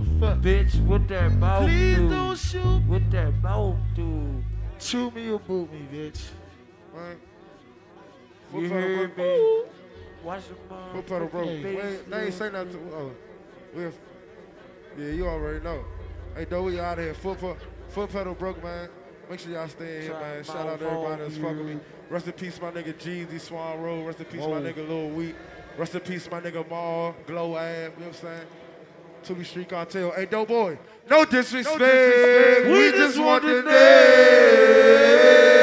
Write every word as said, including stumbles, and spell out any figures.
fuck? Bitch, what that mouth Please do? don't shoot. What that mouth do? Chew me or boot me, bitch. Man. You Foot pedal heard broke. me? Watch the Foot pedal broke. motherfucking We bass, ain't- They ain't say nothing to oh, we have, yeah, you already know. Hey, though, we out of here. Foot, pedal- foot pedal broke, man. Make sure y'all stay in here, Try man. Shout my out to everybody that's phone, fucking you. me. Rest in peace, my nigga Jeezy, Swan Road. Rest in peace, Whoa. my nigga Lil Weak. Rest in peace, my nigga Maul, Glow Ab. You know what I'm saying? To be Street Cartel. Hey, dope boy. No disrespect. disrespect. We just want the name.